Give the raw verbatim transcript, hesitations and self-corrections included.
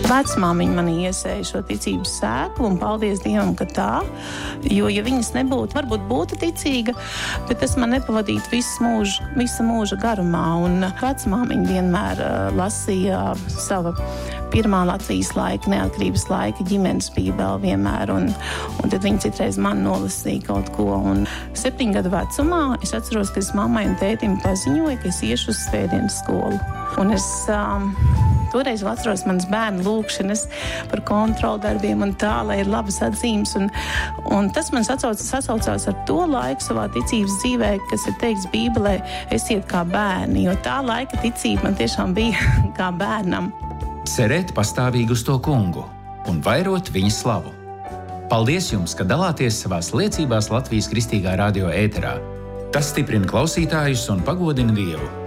Vecmāmiņa mani iesēja šo ticības sēklu, un paldies Dievam, ka tā, jo, ja viņas nebūtu, varbūt būtu ticīga, bet tas man nepavadītu visu mūžu, visa mūža garumā, un vecmāmiņa vienmēr uh, lasīja sava pirmā Latvijas laika, neatkarības laika ģimenes bībeli vienmēr, un, un tad viņi citreiz man nolasīja kaut ko, un septiņu gadu vecumā es atceros, ka es mammai un tētim paziņoju, ka es iešu uz svētdienas skolu, un es um, toreiz atceros manas bērnu lūkšanas par kontrolu darbiem un tā, lai ir labas atzīmes. Un, un tas man sasauc, sasaucās ar to laiku savā ticības dzīvē, kas ir teikts Bībelē, esiet kā bērni, jo tā laika ticība man tiešām bija kā bērnam. Cerēt pastāvīgi uz to kungu un vairot viņa slavu. Paldies jums, ka dalāties savās liecībās Latvijas Kristīgā radio ēterā. Tas stiprina klausītājus un pagodina Dievu.